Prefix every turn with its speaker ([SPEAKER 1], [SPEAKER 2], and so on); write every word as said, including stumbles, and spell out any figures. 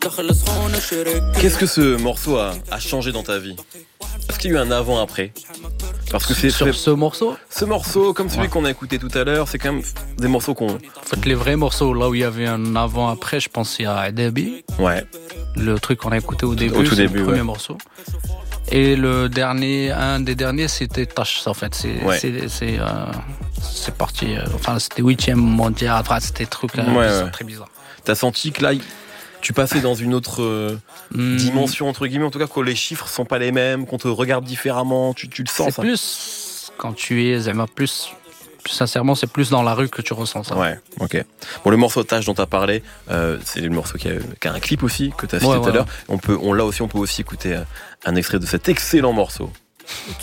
[SPEAKER 1] Qu'est-ce que ce morceau a, a changé dans ta vie? Est-ce qu'il y a eu un avant-après? Parce que c'est
[SPEAKER 2] sur
[SPEAKER 1] c'est-
[SPEAKER 2] ce morceau.
[SPEAKER 1] ce morceau, comme celui
[SPEAKER 2] Ouais.
[SPEAKER 1] qu'on a écouté tout à l'heure, c'est quand même des morceaux qu'on...
[SPEAKER 2] En fait, les vrais morceaux, là où il y avait un avant-après, je pense qu'il y a Debbie,
[SPEAKER 1] Ouais,
[SPEAKER 2] le truc qu'on a écouté au début,
[SPEAKER 1] Au tout
[SPEAKER 2] c'est
[SPEAKER 1] début,
[SPEAKER 2] le premier
[SPEAKER 1] ouais.
[SPEAKER 2] morceau. Et le dernier, un des derniers, c'était Tash, en fait. C'est,
[SPEAKER 1] Ouais.
[SPEAKER 2] c'est, c'est, euh, c'est parti. euh, enfin, c'était huitième mondial. Enfin, c'était truc euh,
[SPEAKER 1] Ouais,
[SPEAKER 2] bizarre,
[SPEAKER 1] ouais.
[SPEAKER 2] très bizarre.
[SPEAKER 1] t'as senti que là, il- tu passais dans une autre euh,
[SPEAKER 2] Hmm,
[SPEAKER 1] dimension, entre guillemets, en tout cas, que les chiffres sont pas les mêmes, qu'on te regarde différemment, tu, tu le sens,
[SPEAKER 2] C'est
[SPEAKER 1] ça?
[SPEAKER 2] plus quand tu es, Zema, plus, plus sincèrement, c'est plus dans la rue que tu ressens ça.
[SPEAKER 1] Ouais, ok. Bon, le morceau Tâche dont tu as parlé, euh, c'est le morceau qui a, qui a un clip aussi, que tu as cité
[SPEAKER 2] Ouais,
[SPEAKER 1] tout
[SPEAKER 2] ouais,
[SPEAKER 1] à l'heure. On peut, on l'a aussi, on peut aussi écouter euh, un extrait de cet excellent morceau.